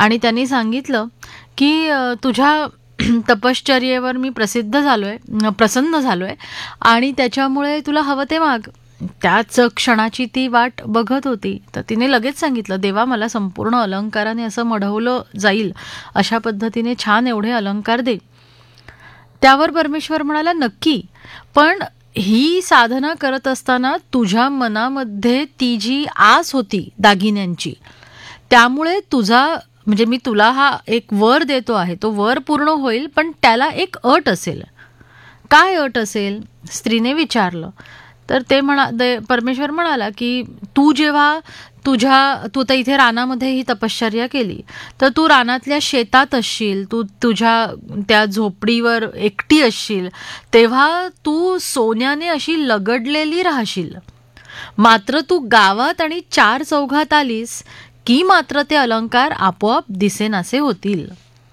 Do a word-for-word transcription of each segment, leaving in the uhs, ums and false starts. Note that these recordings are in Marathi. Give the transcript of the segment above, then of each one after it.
आणि त्यांनी सांगितलं की अ, तुझ्या तपश्चर्येवर मी प्रसिद्ध झालोय, प्रसन्न झालोय आणि त्याच्यामुळे तुला हवं ते माग. त्याच क्षणाची ती वाट बघत होती. तर तिने लगेच सांगितलं, देवा मला संपूर्ण अलंकाराने असं मढवलं जाईल अशा पद्धतीने छान एवढे अलंकार दे. त्यावर परमेश्वर म्हणाला, नक्की, पण ही साधना करत असताना तुझ्या मनामध्ये ती जी आस होती दागिन्यांची, त्यामुळे तुझा म्हणजे मी तुला हा एक वर देतो आहे, तो वर पूर्ण होईल, पण त्याला एक अट असेल. काय अट असेल? स्त्रीने विचारलं. तर ते म्हणा दे परमेश्वर म्हणाला की तू जेव्हा तुझ्या तू तर इथे रानामध्ये ही तपश्चर्या केली, तर तू रानातल्या शेतात असशील, तू तुझ्या त्या झोपडीवर एकटी असशील, तेव्हा तू सोन्याने अशी लगडलेली राहशील. मात्र तू गावात आणि चार चौघात आलीस की मात्र ते अलंकार आपोआप दिसेनासे होतील.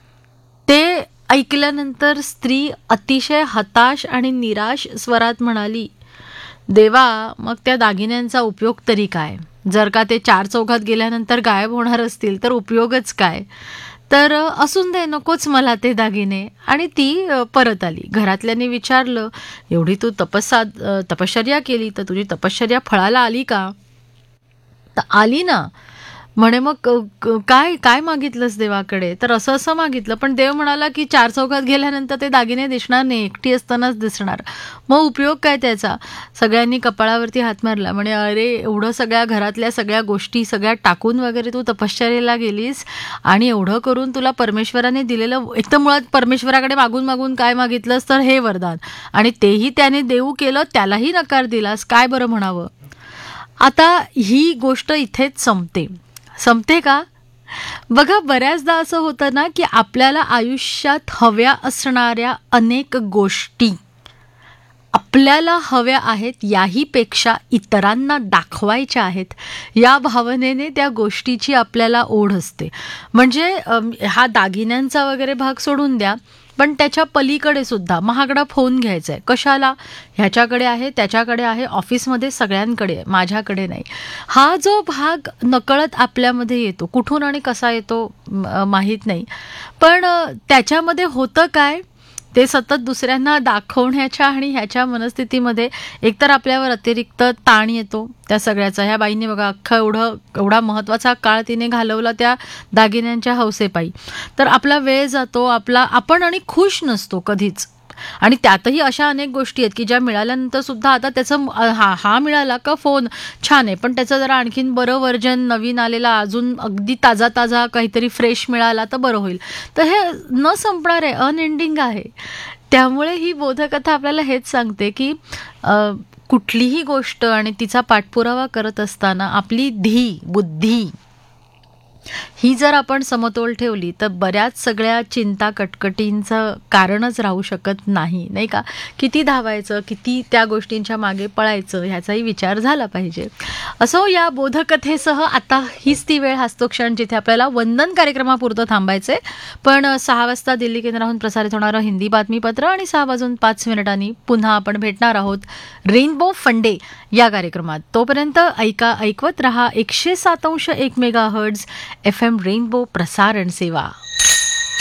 ते ऐकल्यानंतर स्त्री अतिशय हताश आणि निराश स्वरात म्हणाली, देवा मग त्या दागिन्यांचा उपयोग तरी काय? जर का ते चार चौघात गेल्यानंतर गायब होणार असतील तर उपयोगच काय? तर असून दे, नकोच मला ते दागिने. आणि ती परत आली. घरातल्यांनी विचारलं, एवढी तू तपस्सा तपश्चर्या केली तर तुझी तपश्चर्या फळाला आली का? तर आली ना. म्हणे मग काय काय मागितलंस देवाकडे? तर असं असं मागितलं. पण देव म्हणाला की चार चौघात गेल्यानंतर ते दागिने दिसणार नाही, एकटी असतानाच दिसणार. मग उपयोग काय त्याचा? सगळ्यांनी कपाळावरती हात मारला. म्हणे अरे, एवढं सगळ्या घरातल्या सगळ्या गोष्टी सगळ्या टाकून वगैरे तू तपश्चर्येला गेलीस आणि एवढं करून तुला परमेश्वराने दिलेलं, एक तर मुळात परमेश्वराकडे मागून मागून काय मागितलंस तर हे वरदान, आणि तेही त्याने देऊ केलं, त्यालाही नकार दिलास. काय बरं म्हणावं? आता ही गोष्ट इथेच संपते. संपते का? बघा, बऱ्याचदा असं होतं ना की आपल्याला आयुष्यात हव्या असणाऱ्या अनेक गोष्टी आपल्याला हव्या आहेत याही पेक्षा इतरांना दाखवायच्या आहेत या भावनेने त्या गोष्टीची आपल्याला ओढ असते. म्हणजे हा दागिन्यांचा वगैरे भाग सोडून द्या, पण त्याच्या पलीकडे सुद्धा महागडा फोन घ्यायचा आहे. कशाला? ह्याच्याकडे आहे, त्याच्याकडे आहे, ऑफिसमध्ये सगळ्यांकडे आहे, माझ्याकडे नाही. हा जो भाग नकळत आपल्यामध्ये येतो, कुठून आणि कसा येतो माहीत नाही, पण त्याच्यामध्ये होतं काय, ते सतत दुसऱ्यांना दाखवण्याच्या आणि ह्याच्या मनस्थितीमध्ये एकतर आपल्यावर अतिरिक्त ताण येतो त्या सगळ्याचा. ह्या बाईंनी बघा अख्खा एवढं एवढा महत्त्वाचा काळ तिने घालवला त्या दागिन्यांच्या हौसेपायी. तर आपला वेळ जातो आपला, आपण आणि खुश नसतो कधीच. आणि त्यातही अशा अनेक गोष्टी आहेत की ज्या मिळाल्यानंतर सुद्धा आता त्याचं हा हा मिळाला का फोन छान आहे, पण त्याचं जरा आणखीन बरं व्हर्जन नवीन आलेला, अजून अगदी ताजा ताजा काहीतरी फ्रेश मिळाला तर बरं होईल. तर हे न संपणार आहे, अनएंडिंग आहे. त्यामुळे ही बोधकथा आपल्याला हेच सांगते की कुठलीही गोष्ट आणि तिचा पाठपुरावा करत असताना आपली धी बुद्धी ही जर आपण समतोल ठेवली तर बऱ्याच सगळ्या चिंता कटकटींचं कारणच राहू शकत नाही, नाही का? किती धावायचं, किती त्या गोष्टींच्या मागे पळायचं ह्याचाही विचार झाला पाहिजे. असो, या बोधकथेसह आता हीच ती वेळ, हाच तो क्षण जिथे आपल्याला वंदन कार्यक्रमापुरतं थांबायचंय. पण सहा वाजता दिल्ली केंद्राहून प्रसारित होणारं हिंदी बातमीपत्र आणि सहा वाजून पाच मिनिटांनी पुन्हा आपण भेटणार आहोत रेनबो फंडे या कार्यक्रमात. तोपर्यंत ऐका ऐकवत रहा एकशे सात अंश एक mega hertz F M rainbow प्रसारण सेवा.